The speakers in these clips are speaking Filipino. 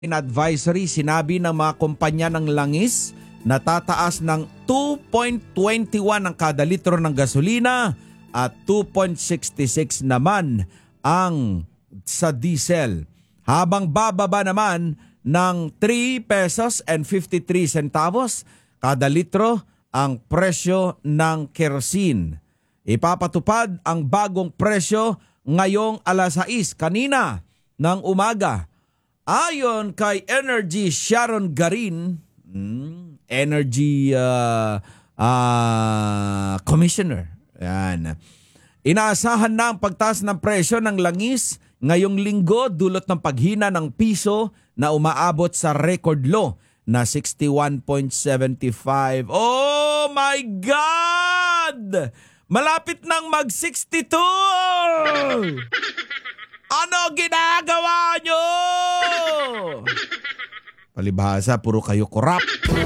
Advisory, sinabi ng mga kumpanya ng langis na tataas ng 2.21 ang kada litro ng gasolina at 2.66 naman ang sa diesel. Habang bababa naman ng 3 pesos and 53 centavos kada litro ang presyo ng kerosene. Ipapatupad ang bagong presyo ngayong alas 6 kanina ng umaga. Ayon kay Energy Sharon Garin, Energy Commissioner, yan. Inaasahan na ang pagtaas ng presyo ng langis ngayong linggo dulot ng paghina ng piso na umaabot sa record low na 61.75. Oh my God! Malapit nang mag-62! Ano ginagawa nyo? Palibhasa, puro kayo corrupt.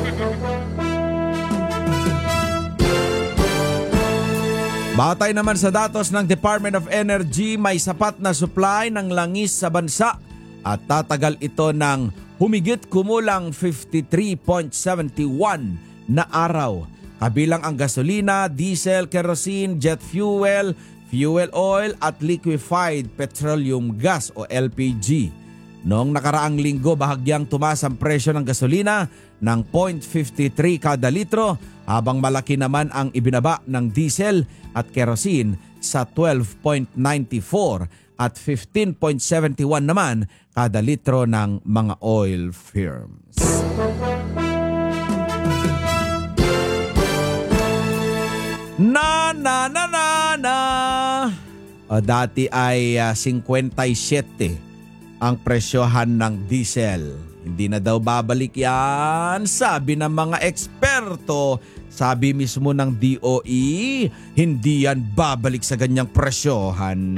Batay naman sa datos ng Department of Energy, may sapat na supply ng langis sa bansa at tatagal ito ng humigit kumulang 53.71 na araw. Kabilang ang gasolina, diesel, kerosene, jet fuel, fuel oil at liquefied petroleum gas o LPG. Noong nakaraang linggo, bahagyang tumaas ang presyo ng gasolina ng 0.53 kada litro habang malaki naman ang ibinaba ng diesel at kerosene sa 12.94 at 15.71 naman kada litro ng mga oil firms. Dati ay 57 ang presyohan ng diesel. Hindi na daw babalik yan, sabi ng mga eksperto. Sabi mismo ng DOE, hindi yan babalik sa ganyang presyohan.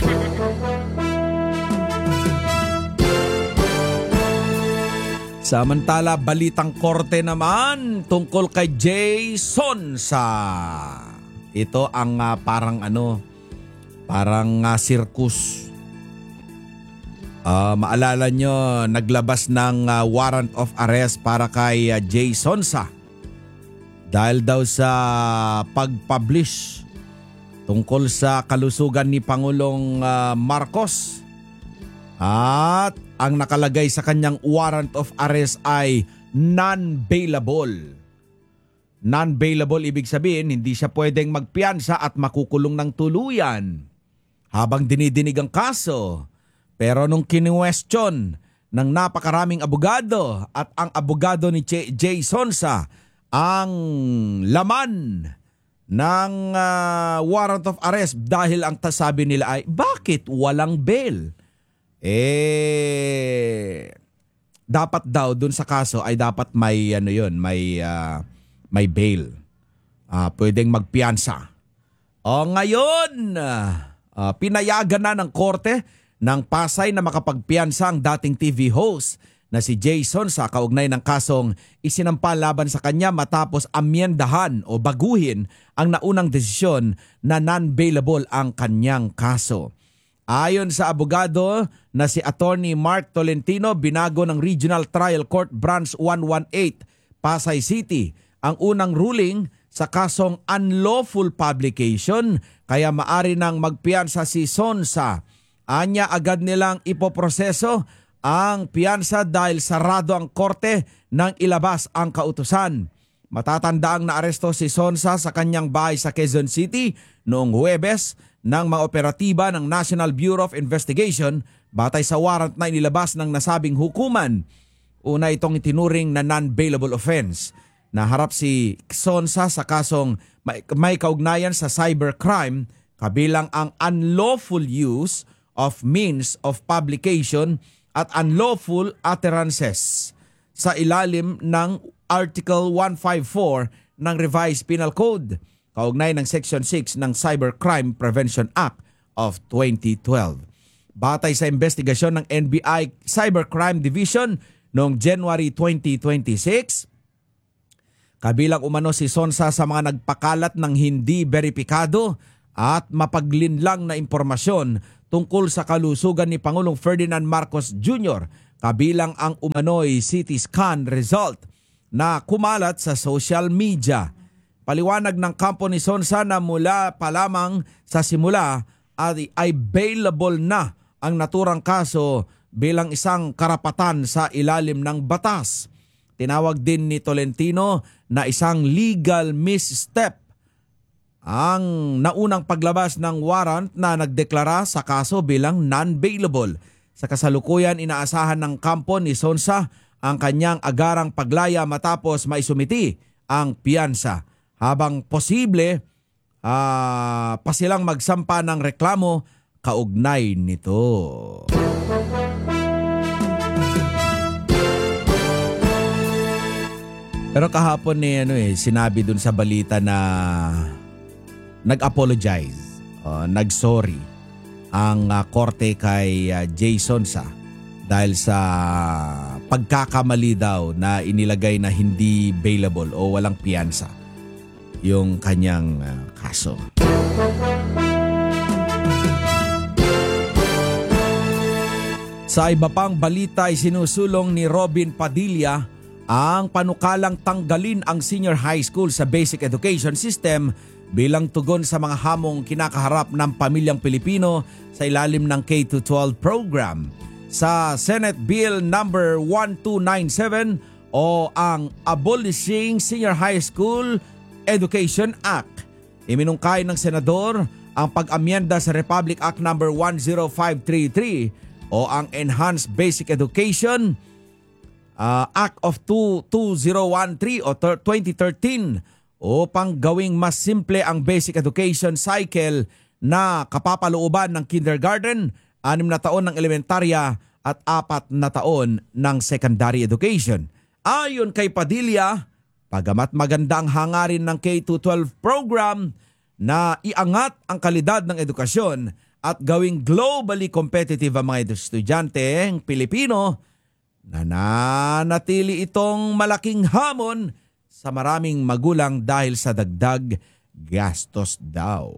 Samantala, balitang korte naman tungkol kay Jay Sonsa. Ito ang parang circus. Maalala nyo, naglabas ng warrant of arrest para kay Jay Sonsa dahil daw sa pag-publish tungkol sa kalusugan ni Pangulong Marcos. At ang nakalagay sa kanyang warrant of arrest ay non-bailable. Non-bailable ibig sabihin hindi siya pwedeng magpiyansa at makukulong ng tuluyan habang dinidinig ang kaso. Pero nung kini-question ng napakaraming abogado at ang abogado ni Jay Sonsa ang laman ng warrant of arrest dahil ang sabi nila ay bakit walang bail? Dapat daw dun sa kaso ay dapat may may bail. Pwedeng magpiyansa. Ngayon, pinayagan na ng korte ng Pasay na makapagpiyansa ang dating TV host na si Jay Sonsa kaugnay ng kasong isinampal laban sa kanya matapos amyendahan o baguhin ang naunang desisyon na non-bailable ang kanyang kaso. Ayon sa abogado na si Attorney Mark Tolentino, binago ng Regional Trial Court Branch 118 Pasay City ang unang ruling sa kasong unlawful publication kaya maari nang magpiyansa si Sonsa. Anya agad nilang ipoproseso ang piyansa dahil sarado ang korte nang ilabas ang kautusan. Matatandaang naaresto si Sonsa sa kanyang bahay sa Quezon City noong Huwebes ng mga operatiba ng National Bureau of Investigation batay sa warrant na inilabas ng nasabing hukuman. Una itong itinuring na non-bailable offense. Naharap si Sonsa sa kasong may kaugnayan sa cybercrime kabilang ang unlawful use of means of publication at unlawful utterances sa ilalim ng Article 154 ng Revised Penal Code kaugnay ng Section 6 ng Cybercrime Prevention Act of 2012. Batay sa investigasyon ng NBI Cybercrime Division noong January 2026, kabilang umano si Sonsa sa mga nagpakalat ng hindi beripikado at mapaglinlang na impormasyon tungkol sa kalusugan ni Pangulong Ferdinand Marcos Jr. kabilang ang umano'y CT scan result na kumalat sa social media. Paliwanag ng kampo ni Sonsa na mula pa lamang sa simula ay bailable na ang naturang kaso bilang isang karapatan sa ilalim ng batas. Tinawag din ni Tolentino na isang legal misstep ang naunang paglabas ng warrant na nagdeklara sa kaso bilang non-bailable. Sa kasalukuyan, inaasahan ng kampo ni Sonsa ang kanyang agarang paglaya matapos maisumiti ang piyansa. Habang posible pa silang magsampa ng reklamo kaugnay nito. Pero kahapon sinabi dun sa balita na nag-apologize, nag-sorry ang korte kay Jay Sonsa dahil sa pagkakamali daw na inilagay na hindi bailable o walang piyansa yung kanyang kaso. Sa iba pang balita ay sinusulong ni Robin Padilla ang panukalang tanggalin ang senior high school sa basic education system bilang tugon sa mga hamong kinakaharap ng pamilyang Pilipino sa ilalim ng K-12 program. Sa Senate Bill number 1297 o ang Abolishing Senior High School Education Act, iminungkay ng senador ang pag-amyenda sa Republic Act number 10533 o ang Enhanced Basic Education Act of 2013 o 2013 upang gawing mas simple ang basic education cycle na kapapalooban ng kindergarten, 6 na taon ng elementarya at 4 na taon ng secondary education. Ayon kay Padilla, pagamat maganda ang hangarin ng K-12 program na iangat ang kalidad ng edukasyon at gawing globally competitive ang mga estudyanteng Pilipino, nananatili itong malaking hamon sa maraming magulang dahil sa dagdag gastos daw.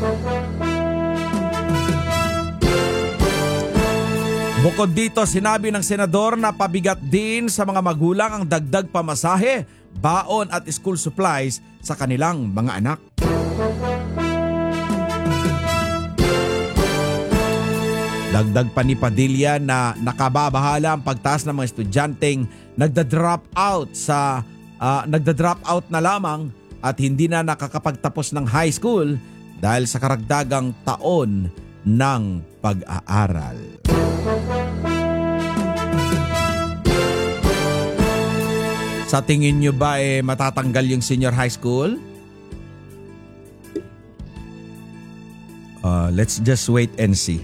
Bukod dito, sinabi ng senador na pabigat din sa mga magulang ang dagdag pamasahe, baon at school supplies sa kanilang mga anak. Dagdag pa ni Padilla na nakababahala ang pagtaas ng mga estudyanteng nagda-drop out na lamang at hindi na nakakapagtapos ng high school dahil sa karagdagang taon ng pag-aaral. Sa tingin nyo ba matatanggal yung senior high school? Let's just wait and see.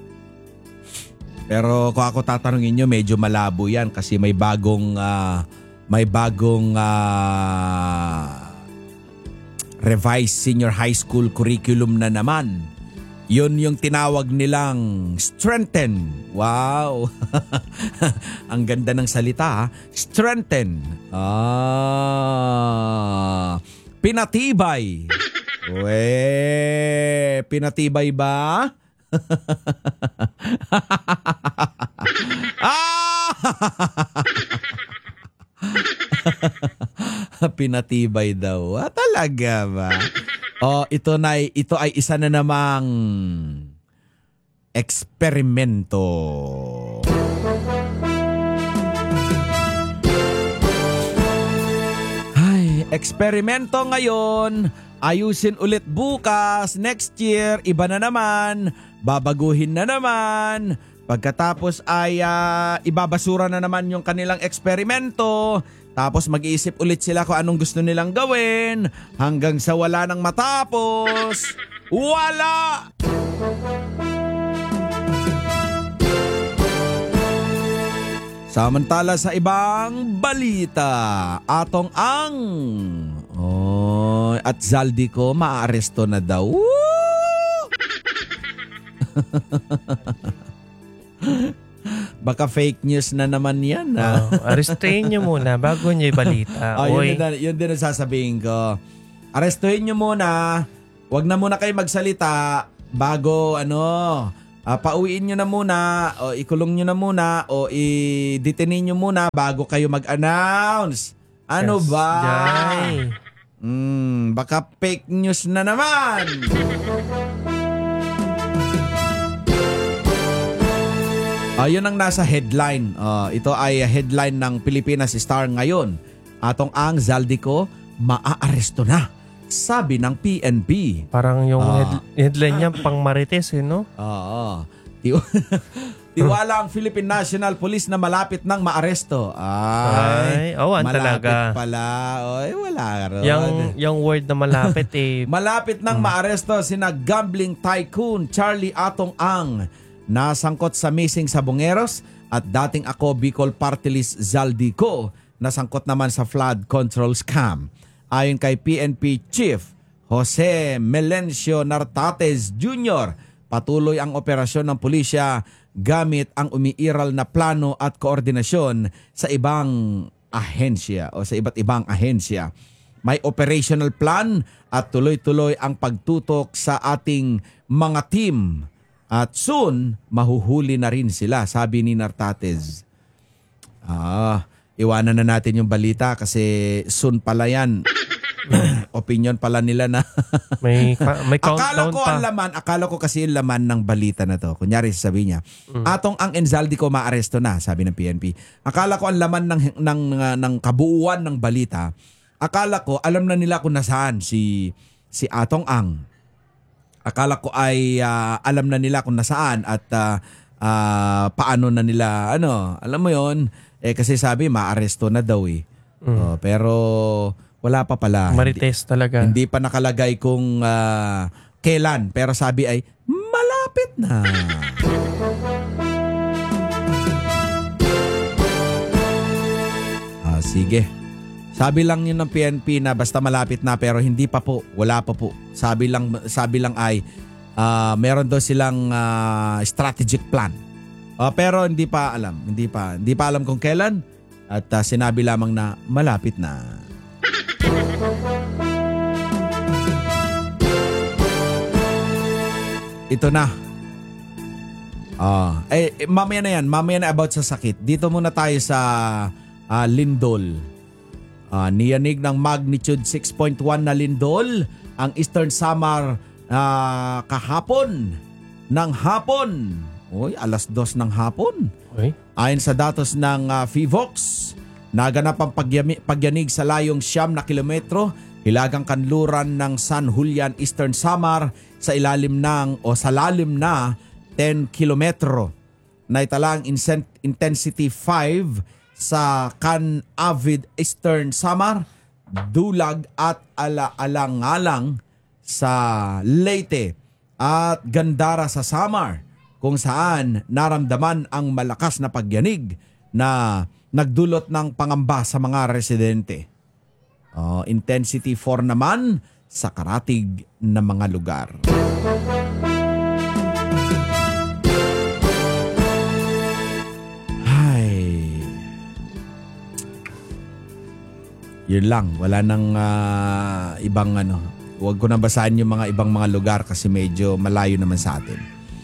Pero kung ako tatanungin nyo, medyo malabo yan kasi may bagong revised senior high school curriculum na naman. Yun yung tinawag nilang strengthen. Wow! Ang ganda ng salita, ha? Strengthen. Pinatibay. Pinatibay ba? Pinatibay daw. Talaga ba? Ito ay isa na namang eksperimento. Ay, eksperimento ngayon. Ayusin ulit bukas, next year, iba na naman, babaguhin na naman. Pagkatapos ay ibabasura na naman yung kanilang eksperimento. Tapos mag-iisip ulit sila kung anong gusto nilang gawin hanggang sa wala nang matapos. Wala! Samantala sa ibang balita, atong ang at Zaldi ko maaaresto na daw. Baka fake news na naman yan. Arestuhin nyo muna bago nyo ibalita. Yun din ang sasabihin ko. Arestuhin nyo muna. Wag na muna kayo magsalita bago pauwiin nyo na muna o ikulong nyo na muna o i-detain nyo muna bago kayo mag-announce. Ano Yes, ba? Jai. Baka fake news na naman. Yun ang nasa headline. Ito ay headline ng Pilipinas Star ngayon. Atong ang Zaldico maaaresto na, sabi ng PNP. Parang yung headline niya pang marites no? Oo. Tiwala ang Philippine National Police na malapit nang maaresto. Ay, malapit talaga. talaga. Pala. Oy, wala ron. Yung word na malapit Malapit nang maaresto sina gambling tycoon Charlie Atong Ang, nasangkot sa missing sa Bongeros, at dating Ako Bicol Party List Zaldico, nasangkot naman sa flood control scam. Ayon kay PNP Chief Jose Melencio Nartates Jr., patuloy ang operasyon ng pulisya gamit ang umiiral na plano at koordinasyon sa ibang ahensya o sa iba't ibang ahensya. May operational plan at tuloy-tuloy ang pagtutok sa ating mga team. At soon, mahuhuli na rin sila, sabi ni Nartates. Iwanan na natin yung balita kasi soon pala yan. Opinion pala nila na may countdown akala ko kasi yung laman ng balita na to. Kunyari sabi niya, Atong Ang Zaldico maaresto na, sabi ng PNP. Akala ko ang laman ng kabuuan ng balita. Akala ko alam na nila kung nasaan si Atong Ang. Akala ko ay alam na nila kung nasaan at paano na nila alam mo yon, kasi sabi maaresto na daw pero wala pa pala. Marites talaga. Hindi pa nakalagay kung kailan, pero sabi ay malapit na. Sige. Sabi lang yun ng PNP na basta malapit na, pero hindi pa po, wala pa po. Sabi lang ay meron daw silang strategic plan. Pero hindi pa alam kung kailan, at sinabi lamang na malapit na. Ito na. Mamaya na yan. Mamaya na about sa sakit. Dito muna tayo sa lindol. Niyanig ng magnitude 6.1 na lindol ang Eastern Samar kahapon ng hapon. Alas 2 ng hapon. Ayon sa datos ng FIVOX, naganap ang pagyanig sa layong 9 na kilometro hilagang kanluran ng San Julian, Eastern Samar sa lalim na 10 kilometro. Naitala ang intensity 5 sa Can Avid, Eastern Samar, Dulag at Alangalang sa Leyte at Gandara sa Samar, kung saan naramdaman ang malakas na pagyanig na nagdulot ng pangamba sa mga residente. Intensity 4 naman sa karatig na mga lugar. Yun lang, wala nang ibang Huwag ko na basahin yung mga ibang mga lugar kasi medyo malayo naman sa atin.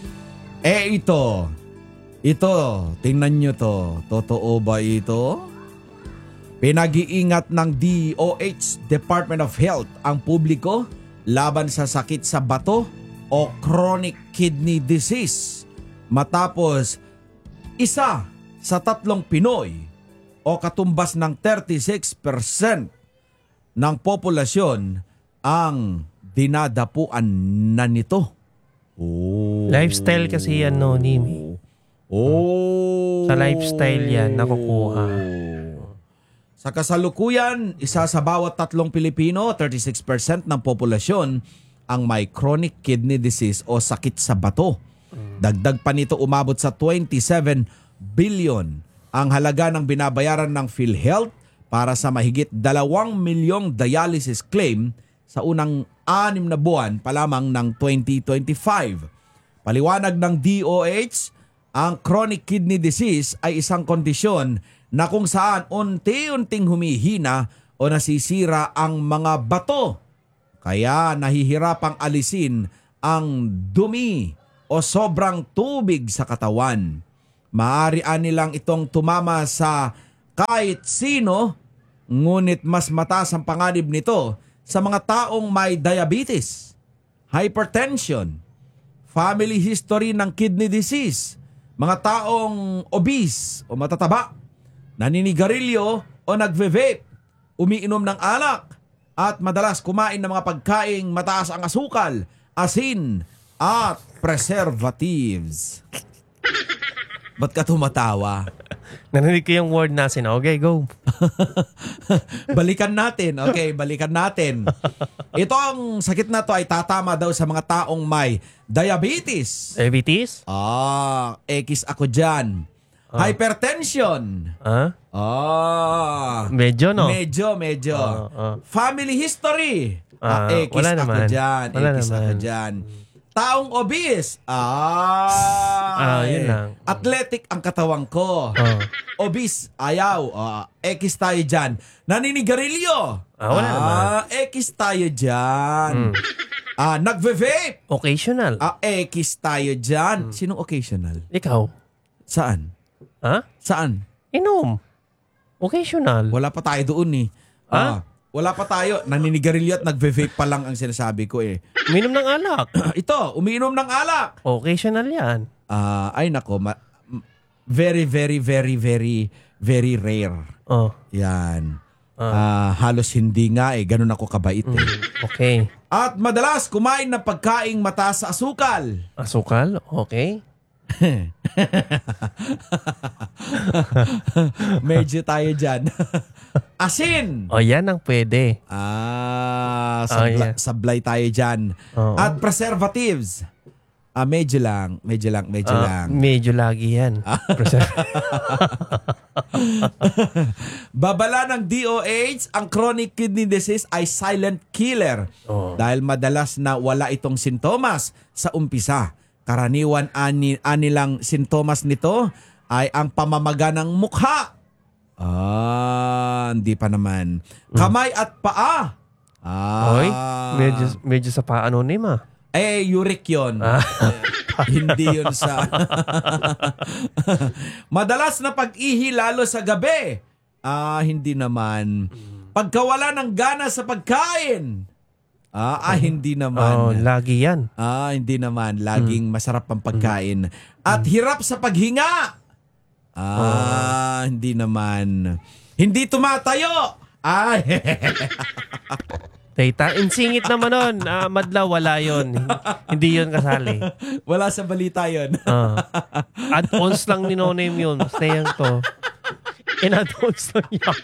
Ito, tingnan nyo to. Totoo ba ito? Pinag-iingat ng DOH, Department of Health, ang publiko laban sa sakit sa bato o chronic kidney disease matapos 1 sa 3 Pinoy o katumbas ng 36% ng populasyon ang dinadapuan na nito. Lifestyle kasi yan, Nimi. Sa lifestyle yan, nakukuha. Sa kasalukuyan, 1 sa bawat 3 Pilipino, 36% ng populasyon ang may chronic kidney disease o sakit sa bato. Dagdag pa nito, umabot sa 27 billion ang halaga ng binabayaran ng PhilHealth para sa mahigit 2 milyong dialysis claim sa unang 6 na buwan pa lamang ng 2025. Paliwanag ng DOH, ang chronic kidney disease ay isang kondisyon na kung saan unti-unting humihina o nasisira ang mga bato. Kaya nahihirapang alisin ang dumi o sobrang tubig sa katawan. Maaari nilang itong tumama sa kahit sino, ngunit mas mataas ang panganib nito sa mga taong may diabetes, hypertension, family history ng kidney disease, mga taong obese o matataba, naninigarilyo o nagve-vape, umiinom ng alak, at madalas kumain ng mga pagkaing mataas ang asukal, asin, at preservatives. Ba't ka tumatawa? Narinig ko yung word nasin. Okay, go. Balikan natin. Okay, balikan natin. Ito ang sakit na to ay tatama daw sa mga taong may diabetes. Diabetes? Ekis ako dyan. Hypertension. Medyo, no? Medyo. Family history. Ekis wala ako naman. dyan. Wala Ekis ako naman. dyan. Taong obese. Yun lang. Athletic ang katawan ko. Obese, ayaw. Ekis tayo dyan. Naninigarilyo. Wala naman. Ekis tayo dyan. Nagve-vape. Occasional. Ekis tayo dyan. Sinong occasional? Ikaw? Saan? Saan? Inom. Occasional. Wala pa tayo doon eh. Wala pa tayo. Naninigarilyo at nagve-vape pa lang ang sinasabi ko eh. Uminom ng alak. Ito, umiinom ng alak. Occasional yan. Ay nako, very, very, very, very, very rare. Yan. Halos hindi nga eh. Ganun ako kabait eh. Okay. At madalas kumain ng pagkaing mataas sa asukal. Asukal? Okay. Medyo tayo dyan. Asin. Yan ang pwede. Sablay tayo dyan. At preservatives. Medyo lang. Medyo lagi yan. Babala ng DOH, ang chronic kidney disease ay silent killer. Dahil madalas na wala itong sintomas sa umpisa. Karaniwan anilang sintomas nito ay ang pamamaga ng mukha. Hindi pa naman. Kamay at paa. Oy, medyo sa paa anonym uric yun. Hindi yun sa... Madalas na pag-ihi lalo sa gabi. Hindi naman. Pagkawala ng gana sa pagkain. Hindi naman. Lagi yan. Hindi naman. Laging masarap ang pagkain. At hirap sa paghinga. Hindi naman. Hindi tumatayo. Data, insingit naman nun. Madla, wala yun. Hindi yun kasali. Wala sa balita yun. Add-ons lang ni No Name yun. Basta yan to. In-add-ons lang yan.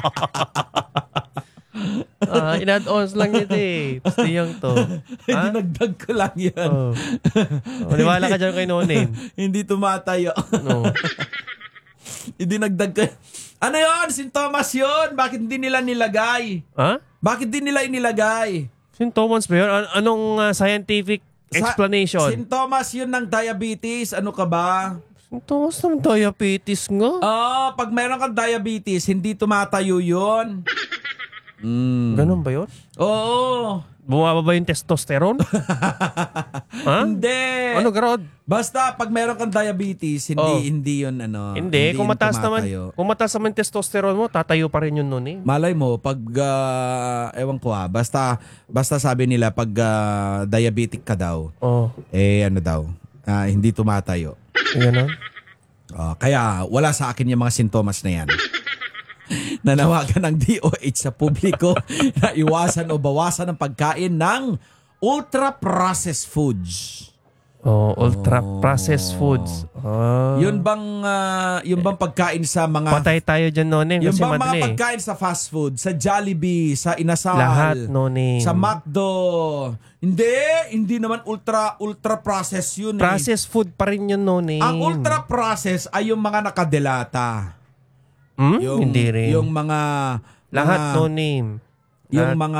In-add-ons lang yun eh. Basta yan to. Dinagdag ko lang yun. Maniwala ka dyan kay No Name. Hindi tumatayo. No. Idinagdag ko. Ano yun? Sintomas yun? Bakit hindi nila nilagay? Bakit din nila inilagay? Sintomas ba yun? Anong scientific explanation? Sintomas yun ng diabetes. Ano ka ba? Sintomas ng diabetes nga? Pag mayroon kang diabetes, hindi tumatayo yun. Ganun ba yun? Oo. Bumaba ba yung testosterone? Hindi. Ano, Garod? Basta pag mayroon kang diabetes, hindi yun ano. Hindi. Kung yun mataas tumatayo. kung mataas naman yung testosterone mo, tatayo pa rin yun nun eh. Malay mo, pag, ewan ko basta sabi nila, pag diabetic ka daw, ano daw, hindi tumatayo. Ganun? Kaya wala sa akin yung mga sintomas na yan. Nanawagan ng DOH sa publiko na iwasan o bawasan ang pagkain ng ultra-processed foods. Ultra-processed foods. Yun bang pagkain sa mga... Patay tayo dyan, No Name. Yung Kasi bang mga madali. pagkain sa fast food, sa Jollibee, sa Inasal, Lahat, No Name. sa McDo. Hindi naman ultra-processed yun. Processed food pa rin yun, No Name. Ang ultra-processed ay yung mga nakadelata. Hindi rin. Yung mga... Lahat, No Name. Yung mga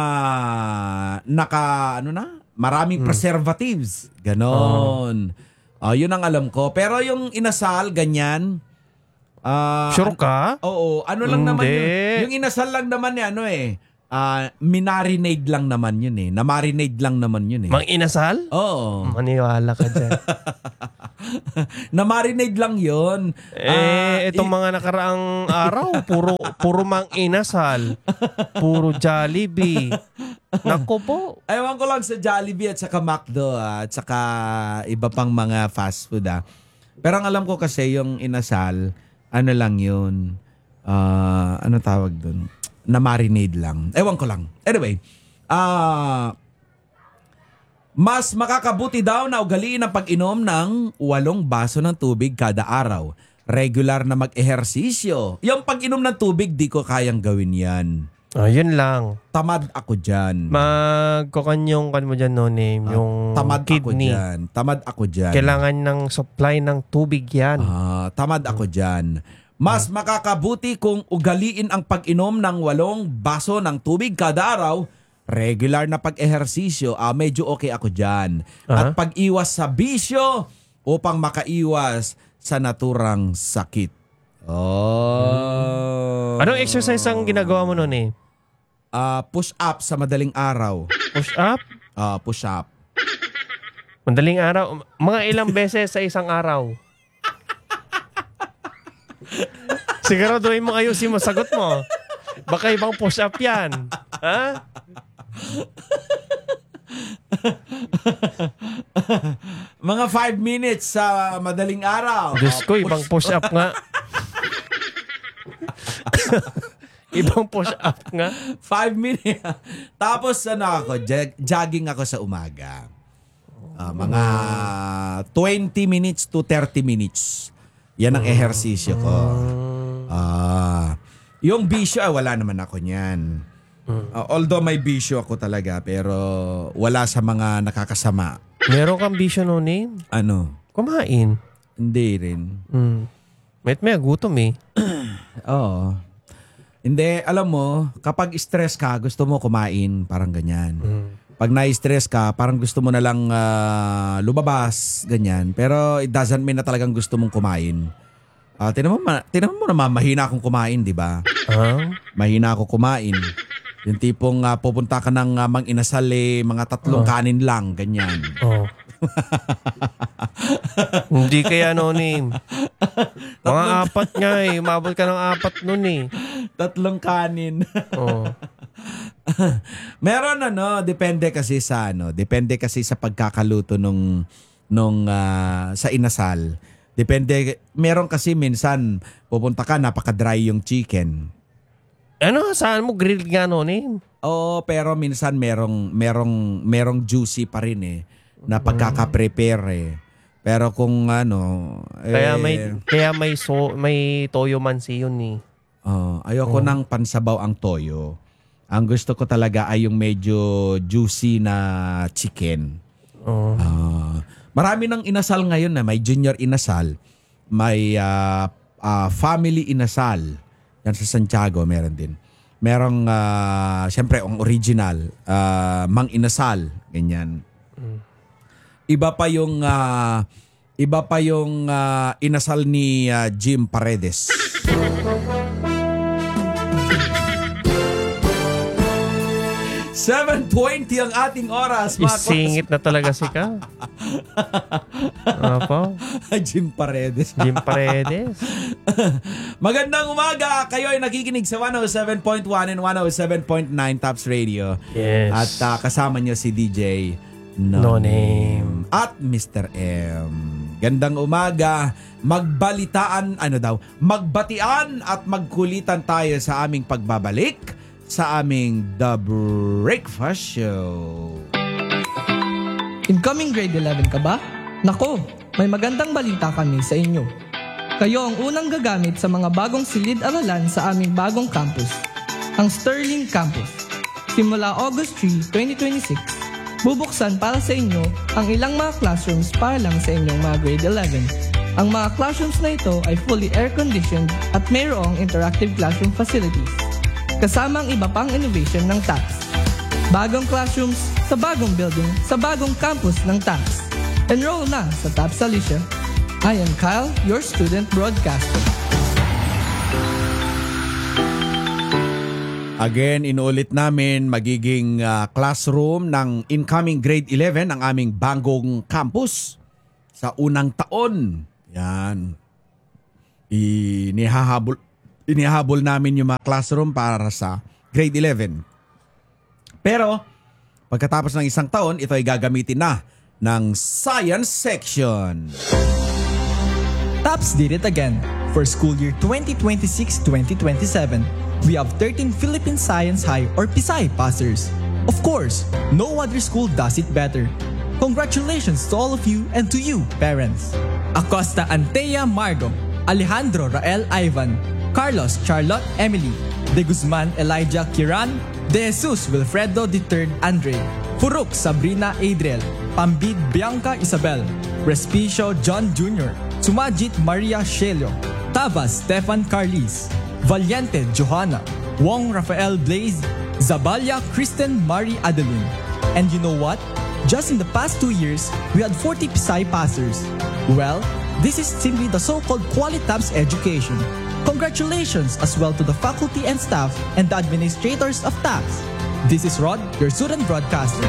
maraming preservatives. Ganon. Yun ang alam ko. Pero yung inasal, ganyan. Sure ka? Oo. Ano lang naman Hindi. yun. Yung inasal lang naman Minarinade lang naman yun eh. Namarinade lang naman yun eh. Mang inasal? Oo. Maniwala ka dyan. Namarinade lang yun. Itong mga nakaraang araw, puro mang inasal. Puro Jollibee. Naku po. Ewan ko lang sa Jollibee at saka McDo at saka iba pang mga fast food Pero ang alam ko kasi yung inasal, ano lang yun, ano tawag dun? Na marinade lang. Ewan ko lang. Anyway, mas makakabuti daw na ugaliin ang pag-inom ng 8 baso ng tubig kada araw. Regular na mag-ehersisyo. Yung pag-inom ng tubig, di ko kayang gawin yan. Yun lang. Tamad ako dyan. Magkukanyong mo dyan, no, name, yung tamad kidney. Tamad ako dyan. Kailangan ng supply ng tubig yan. Tamad ako dyan. Mas makakabuti kung ugaliin ang pag-inom ng 8 baso ng tubig kada araw, regular na pag-ehersisyo, medyo okay ako dyan. At pag-iwas sa bisyo upang makaiwas sa naturang sakit. Anong exercise ang ginagawa mo nun eh? Push up sa madaling araw. Push up? Push up. Madaling araw? Mga ilang beses sa isang araw? Siguraduhin mo, ayusin mo, sagot mo. Baka ibang push up yan. Ha? Mga 5 minutes sa madaling araw. Diyos ko, ibang push up nga. Ibang push up nga. 5 minutes. Tapos jogging ako sa umaga. Mga 20 minutes to 30 minutes. Yan ang ehersisyo ko. Yung bisyo, wala naman ako niyan. Although may bisyo ako talaga, pero wala sa mga nakakasama. Meron kang bisyo no name? Ano? Kumain. Hindi rin. May gutom eh. Oo. Hindi, alam mo, kapag stress ka, gusto mo kumain, parang ganyan. Pag na-stress ka, parang gusto mo na lang lumabas, ganyan. Pero it doesn't mean na talagang gusto mong kumain. Tinan mo naman, mahina akong kumain, di ba? Mahina ako kumain. Yung tipong pupunta ka ng mang inasal mga 3 kanin lang, ganyan. Hindi kaya no name. Mga 4 nga eh. Umabot ka ng 4 nun eh. 3 kanin. Meron depende kasi sa pagkakaluto nung sa inasal. Depende, meron kasi minsan pupunta ka, napaka-dry yung chicken. Saan mo grill nga noon eh? Oo, pero minsan merong juicy pa rin na pagkaka-prepare Pero kung kaya may toyo mansi yun eh. Ayoko ng pansabaw ang toyo. Ang gusto ko talaga ay yung medyo juicy na chicken. Marami ng inasal ngayon may junior inasal, may family inasal. Yan sa Santiago meron din. Merong siyempre ang original, mang inasal, ganyan. Iba pa yung inasal ni Jim Paredes. $7:20 ang ating oras. Isingit na talaga si Ka. Apa? Jim Paredes. Jim Paredes. Magandang umaga. Kayo ay nakikinig sa 107.1 and 107.9 Tops Radio. Yes. At kasama nyo si DJ No Name at Mr. M. Gandang umaga. Magbatian at magkulitan tayo sa aming pagbabalik sa aming The Breakfast Show. Incoming grade 11 ka ba? Nako, may magandang balita kami sa inyo. Kayo ang unang gagamit sa mga bagong silid-aralan sa aming bagong campus, ang Sterling Campus. Simula August 3, 2026, bubuksan para sa inyo ang ilang mga classrooms para lang sa inyong mga grade 11. Ang mga classrooms na ito ay fully air-conditioned at mayroong interactive classroom facilities. Kasama ang iba pang innovation ng TAPS. Bagong classrooms sa bagong building sa bagong campus ng TAPS. Enroll na sa TAPS Alicia. I am Kyle, your student broadcaster. Again, inuulit namin, magiging classroom ng incoming grade 11 ang aming bagong campus sa unang taon. Yan. Inihahabol namin yung mga classroom para sa grade 11. Pero, pagkatapos ng isang taon, ito ay gagamitin na ng science section. TAPS did it again. For school year 2026-2027, we have 13 Philippine Science High or PSI passers. Of course, no other school does it better. Congratulations to all of you and to you, parents. Acosta Antea Margo, Alejandro Rael Ivan, Carlos Charlotte Emily, De Guzman Elijah Kiran, De Jesus Wilfredo III Andre, Furuk Sabrina Adriel, Pambid Bianca Isabel, Respicio John Jr., Sumajit Maria Shelio, Tavas Stefan Carlis, Valiente Johanna, Wong Rafael Blaze, Zabalia Kristen Marie Adeline. And you know what? Just in the past 2 years, we had 40 PSI passers. Well, this is simply the so-called Qualitabs education. Congratulations as well to the faculty and staff and the administrators of TAPS. This is Rod, your student broadcaster.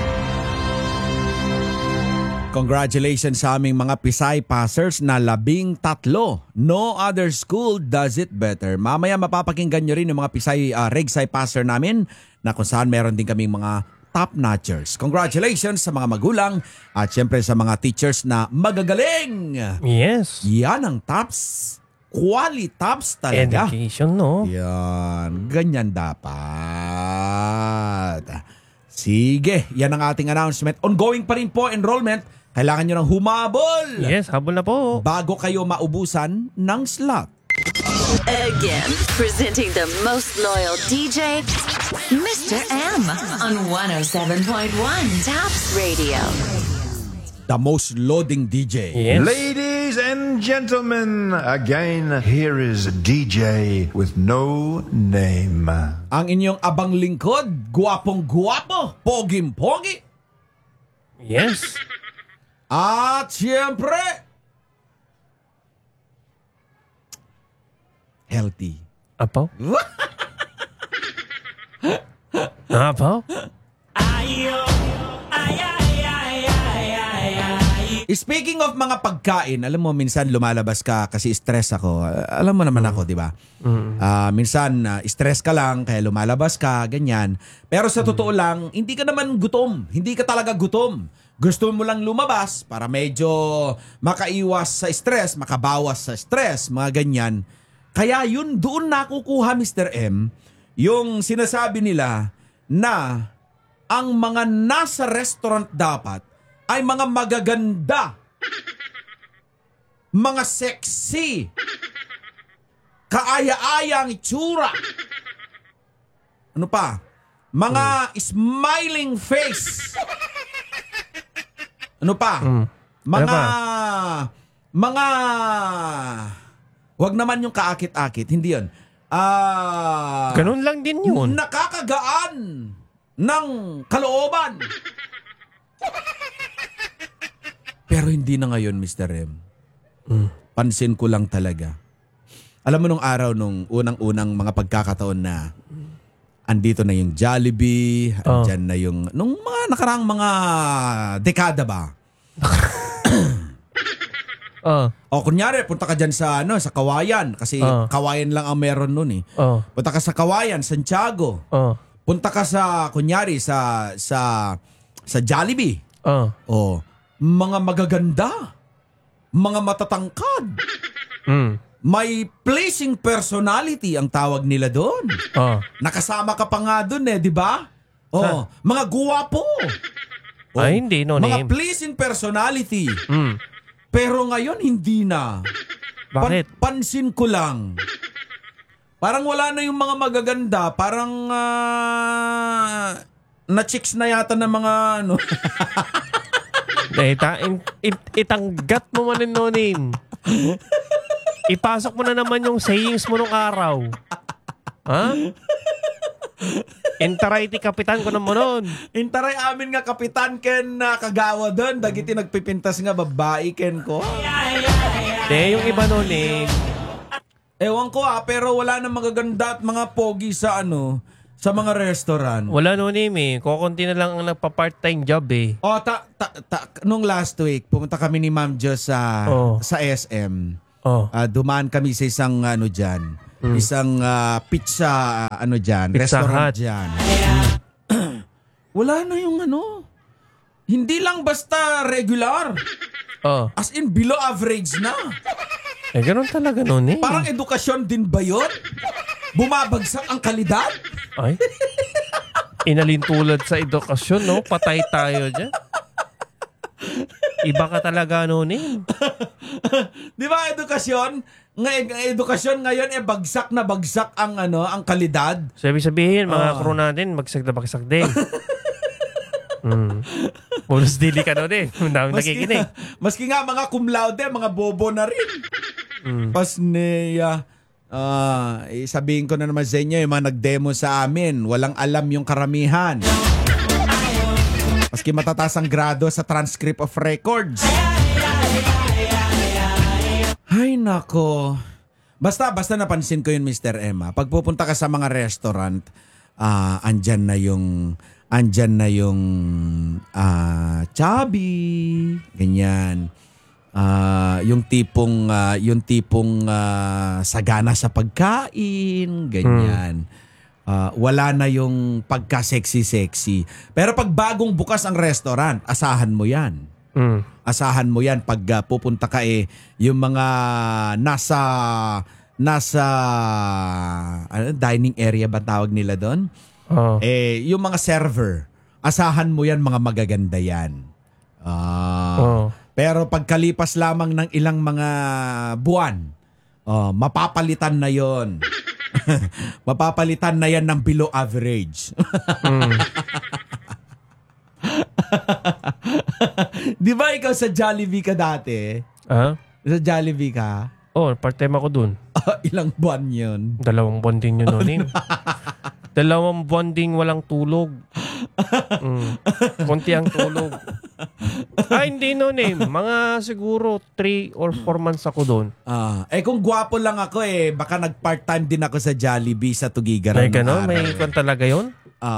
Congratulations sa aming mga PSI passers na 13. No other school does it better. Mamaya mapapakinggan nyo rin yung mga PSI Regsci passer namin na kung saan meron din kaming mga top-notchers. Congratulations sa mga magulang at syempre sa mga teachers na magagaling. Yes. Yan ang TAPS. Qualitabs talaga. Education, no? Yan. Ganyan dapat. Sige, yan ang ating announcement. Ongoing pa rin po enrollment. Kailangan nyo ng humabol. Yes, habol na po. Bago kayo maubusan ng slot. Again, presenting the most loyal DJ, Mr. M on 107.1 TAPS Radio. The most loading DJ. Yes. Ladies and gentlemen, again, here is DJ with no name. Ang inyong abang lingkod, guwapong-guwapo, poging-pogi. Yes. At siyempre, healthy. Apo? Apo? Speaking of mga pagkain, alam mo, minsan lumalabas ka kasi stress ako. Alam mo naman ako, di ba? Minsan, stress ka lang, kaya lumalabas ka, ganyan. Pero sa totoo lang, hindi ka naman gutom. Hindi ka talaga gutom. Gusto mo lang lumabas para medyo makaiwas sa stress, makabawas sa stress, mga ganyan. Kaya yun, doon nakukuha, Mr. M, yung sinasabi nila na ang mga nasa restaurant dapat ay mga magaganda, mga sexy, kaaya-ayang itsura. Ano pa? Mga smiling face. Ano pa? Mga wag naman yung kaakit-akit, hindi yun. Ganun lang din yun. Nakakagaan ng kalooban. Pero hindi na ngayon, Mr. M. Pansin ko lang talaga. Alam mo nung araw, nung unang-unang mga pagkakataon na andito na yung Jollibee, andyan na yung, nung mga nakaraang mga dekada ba? O kunyari, punta ka dyan sa, sa Kawayan, kasi Kawayan lang ang meron nun eh. Punta ka sa Kawayan, Santiago. Punta ka sa, kunyari, sa Jollibee. Mga magaganda, mga matatangkad, may pleasing personality ang tawag nila doon. Nakasama ka pa nga doon eh, di ba? Mga guwapo. Ay, hindi, no mga name. pleasing personality. Pero ngayon, hindi na. Bakit? Pansin ko lang. Parang wala na yung mga magaganda. Parang na-chicks na yata ng mga ano. Itanggat mo man no name. Ipasok mo na naman yung sayings mo nung araw. Ha? Intaray ti kapitan ko na mo nun. Intaray amin nga kapitan ken na kagawa doon. Dagiti nagpipintas nga babae ken ko. Yung iba nun eh. Ewan ko pero wala na magaganda at mga pogi sa Sa mga restaurant. Wala noon eh. Kukunti na lang ang nagpa-part-time job eh. Oh, nung last week, pumunta kami ni Ma'am Jo sa SM. Oh. Dumaan kami sa isang dyan. Isang pizza dyan. Pizza Restaurant Hut. dyan. Wala na yung hindi lang basta regular. Oh. As in below average na. Ganun talaga noon eh. Parang edukasyon din ba yun? Bumabagsak ang kalidad? Ay. Inalintulad sa edukasyon, no? Patay tayo dyan. Iba ka talaga noon eh. Di ba edukasyon? Edukasyon ngayon bagsak na bagsak ang ang kalidad. Sabihin, mga crew natin, magsag na bagsak din. Bonus dili ka noon eh. Ang dami nakikinig. Maski nga mga cum laude, mga bobo na rin. Pasneya. Sabihin ko na naman sa inyo, yung mga nag-demo sa amin, walang alam yung karamihan. Maski matataas ang grado sa transcript of records. Ay nako. Basta napansin ko yun, Mr. Emma. Pag pupunta ka sa mga restaurant, andyan na yung chubby, ganyan. Yung tipong sagana sa pagkain, ganyan. Wala na yung pagka-sexy-sexy. Pero pag bagong bukas ang restaurant, asahan mo yan. Asahan mo yan pag pupunta ka yung mga nasa dining area ba tawag nila doon? Yung mga server, asahan mo yan, mga magaganda yan. Pero pagkalipas lamang ng ilang mga buwan, mapapalitan na yon. Mapapalitan na yan ng below average. Di ba ikaw sa Jollibee ka dati? Sa Jollibee ka? Part-time ako dun. Ilang buwan yun? 2 buwan din yun noon eh. 2 buwan ding walang tulog. Konti ang tulog. Hindi noon eh. Mga siguro 3 or 4 months ako doon. Kung gwapo lang ako baka nag-part-time din ako sa Jollibee sa Tugigaran. May gano'n? May ikon talaga yun?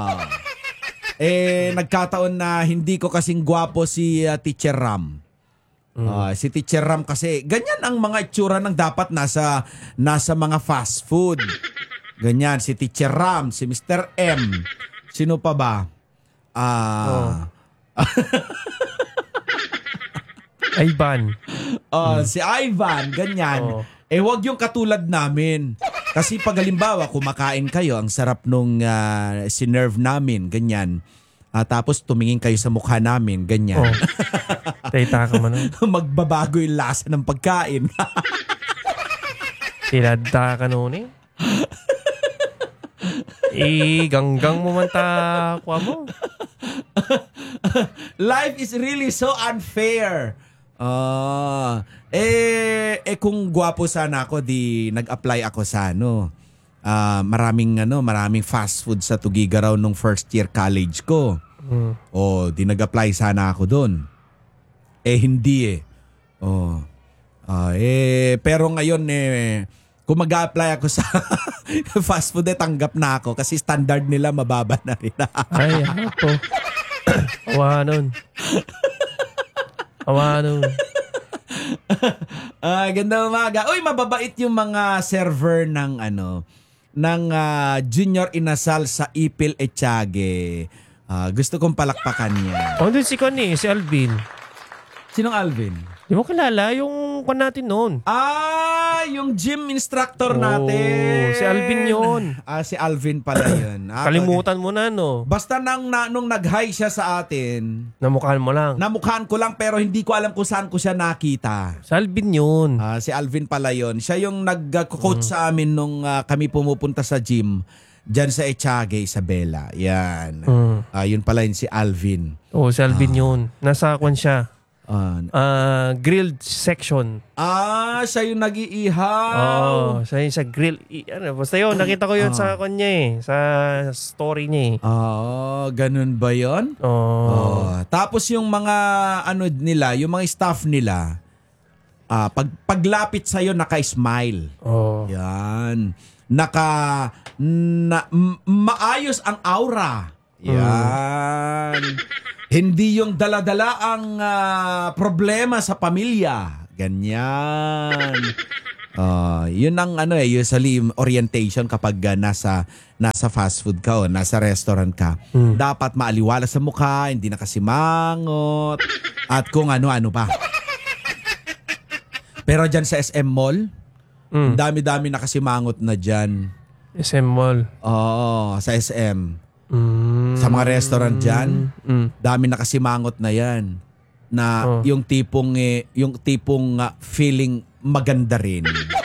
Nagkataon na hindi ko kasing gwapo si Teacher Ram. Si Teacher Ram kasi, ganyan ang mga itsura ng dapat nasa mga fast food. Ganyan, si Teacher Ram, si Mr. M. Sino pa ba? Ivan. Si Ivan, ganyan. Wag yung katulad namin. Kasi pag halimbawa, kumakain kayo, ang sarap nung sinerve namin, ganyan. Tapos tumingin kayo sa mukha namin, ganyan. Tayta ka man. Magbabago yung lasa ng pagkain. Tinadta ka noon eh. Ganggang mo man kuha mo. Life is really so unfair. Kung gwapo sana ako, di nag-apply ako sa maraming fast food sa Tugigaraw nung first year college ko. Di nag-apply sana ako doon. Hindi pero ngayon kung mag-apply ako sa fast food, tanggap na ako kasi standard nila mababa na rin. Ay, ako. Awa nun. Ganda umaga. Uy, mababait yung mga server ng Junior Inasal sa Ipil Etiague. Gusto kong palakpakan niya. Doon si Alvin. Sinong Alvin? Di mo kilala yung natin noon. Yung gym instructor natin. Si Alvin yun. Si Alvin pala yun. Kalimutan mo na, no? Basta nung nag-hi siya sa atin. Namukhaan mo lang. Namukhaan ko lang pero hindi ko alam kung saan ko siya nakita. Si Alvin yun. Si Alvin pala yun. Siya yung nag-coach sa amin nung kami pumupunta sa gym. Diyan sa Etiague, Isabela. Yan. Yun pala yun si Alvin. Si Alvin yun. Nasa kwan siya. Grilled section. Siya yung nag-iihaw. Siya yung sa grill. Basta yun, nakita ko yun sa kanya sa story niya ganun ba yun? Tapos yung mga nila, yung mga staff nila, paglapit sa'yo, naka-smile. Yan. na maayos ang aura. Yan. Hindi yung daladala ang problema sa pamilya. Ganyan. Yun ang usually orientation kapag nasa fast food ka o nasa restaurant ka. Dapat maaliwala sa mukha, hindi nakasimangot, at kung ano-ano pa. Pero dyan sa SM Mall, dami-dami nakasimangot na dyan. SM Mall. Oo, sa SM. Sa mga restaurant dyan, dami nakasimangot na yan. Na yung tipong feeling maganda rin.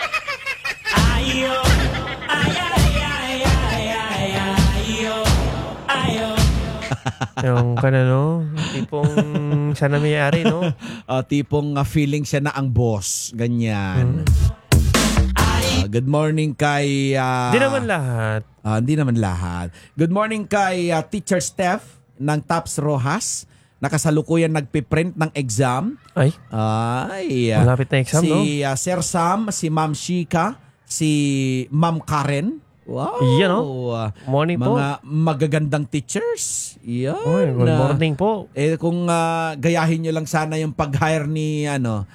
Yung tipong siya na may-ari, no? Tipong feeling siya na ang boss. Ganyan. Good morning kay... Hindi naman lahat. Hindi naman lahat. Good morning kay Teacher Steph ng Taps Rojas. Nakasalukuyan nagpiprint ng exam. Ay. Malapit na exam, no? Si Sir Sam, si Ma'am Shika, si Ma'am Karen. Wow. Yan, no? Morning po. Mga magagandang teachers. Yan. Oy, good morning po. Kung gayahin nyo lang sana yung pag-hire ni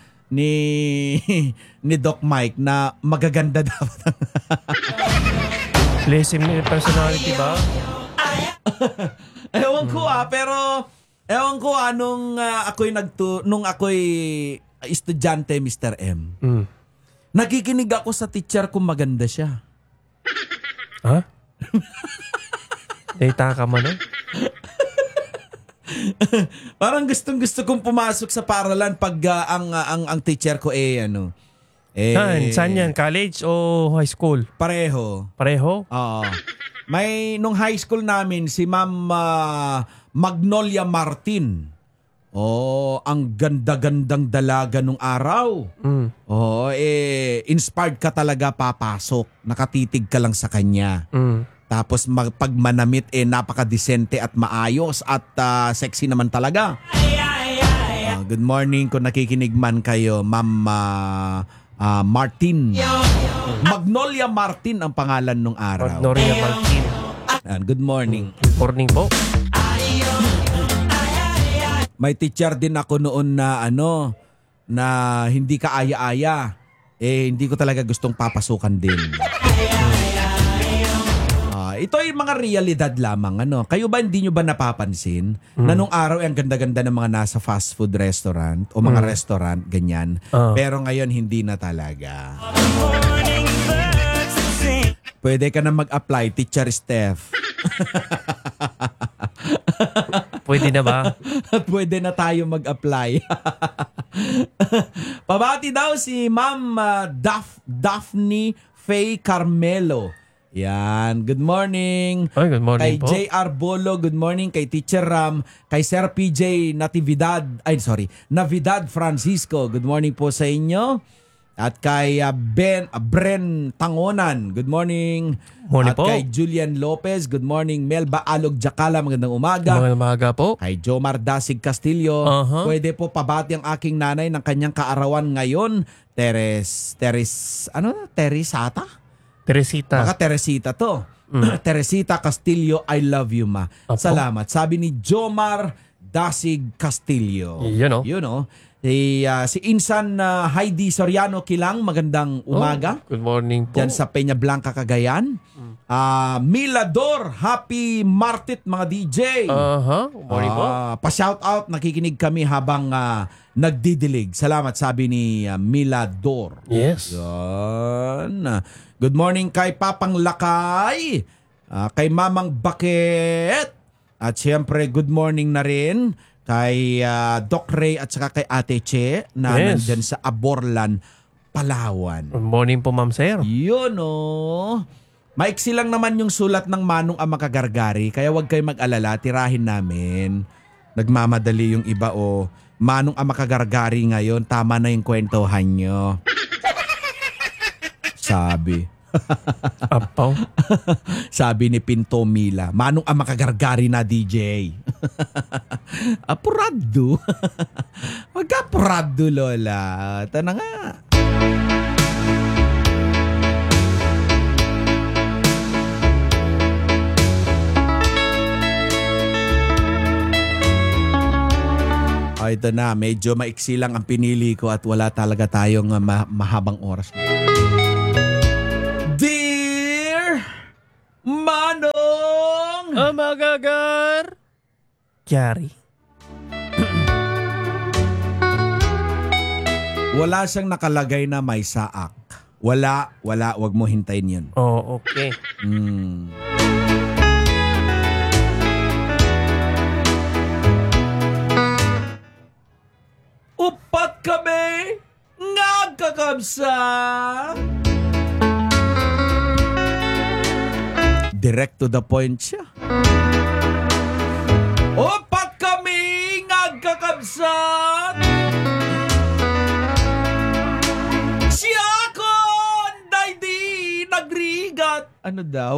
ni Doc Mike na magaganda dapat. Bless him yung personality ba? Ewan ko nung ako'y estudyante, Mr. M. Nakikinig ako sa teacher kung maganda siya. Ha? Data ka man, Parang gustong-gusto kong pumasok sa paaralan pag ang teacher ko Saan yan? College o high school? Pareho. Pareho? Oo. Nung high school namin, si Ma'am Magnolia Martin. Ang ganda-gandang dalaga nung araw. Inspired ka talaga papasok. Nakatitig ka lang sa kanya. Tapos pag manamit, napaka-decente at maayos at sexy naman talaga. Good morning kung nakikinig man kayo, Ma'am Martin. Magnolia Martin ang pangalan nung araw. Magnolia Martin. Good morning. Good morning po. May teacher din ako noon na na hindi ka aya-aya. Hindi ko talaga gustong papasukan din. Ito ay mga realidad lamang. Kayo ba hindi nyo ba napapansin na nung araw ang ganda-ganda ng mga nasa fast food restaurant o mga restaurant, ganyan. Pero ngayon hindi na talaga. Pwede ka na mag-apply, Teacher Steph. Pwede na ba? Pwede na tayo mag-apply. Pabati daw si Ma'am Daphne Faye Carmelo. Yan. Good morning. Good morning kay po. JR Bolo, good morning. Kay Teacher Ram. Kay Sir PJ Navidad Francisco. Good morning po sa inyo. At kay Bren Tangonan. Good morning. Morning At po. kay Julian Lopez. Good morning. Melba Alog Jakala. Magandang umaga. Magandang umaga po. Kay Jomar Dasig Castillo. Pwede po pabati ang aking nanay ng kanyang kaarawan ngayon. Teresita? Teresita. Baka Teresita to. Teresita Castillo, I love you, ma. Apo. Salamat. Sabi ni Jomar Dasig Castillo. Si Insan Heidi Soriano Kilang, magandang umaga. Good morning po. Diyan sa Peña Blanca, Cagayan. Milador, happy Martit mga DJ. Good morning po. Pa-shout out, nakikinig kami habang nagdidilig. Salamat, sabi ni Milador. Yes. Yan. Good morning kay Papang Lakay, kay Mamang Baket, at siyempre good morning na rin kay Doc Ray at saka kay Ate Che na nandyan sa Aborlan, Palawan. Good morning po, Ma'am Sir. Yun maiksi lang naman yung sulat ng Manong Ama Kagargari, kaya wag kayo mag-alala, tirahin namin. Nagmamadali yung iba Manong Ama Kagargari ngayon, tama na yung kwentuhan nyo. Sabi. Apaw. Sabi ni Pinto Mila, Manong Ama Kagargari na DJ. Apurado. Magkapurado, Lola. Ito na nga. ito na. Medyo maiksi lang ang pinili ko at wala talaga tayong mahabang oras. Dear Manong! Amagagar! Yari. Wala siyang nakalagay na may saak. Wala. Wag mo hintayin yun. Oh, okay. Upat kami ngagkakabsa. Direct to the point siya. Upat kami ngagkakabsa. Siya kon day di nagrigat. Ano daw?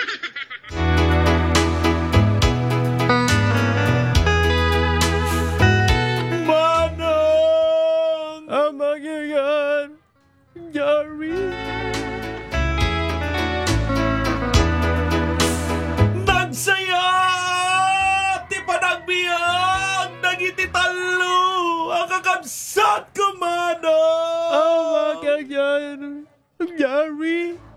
Manong! Amagagar! Yari! Nagsaya! Ti panagbiang! Nagititalo! Ang kakabsat ko, Manong! Amagagar! Yari!